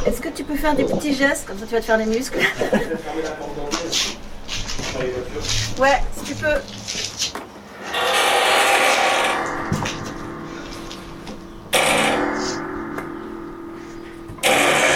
Est-ce que tu peux faire des petits gestes, comme ça tu vas te faire les muscles? Ouais, si tu peux.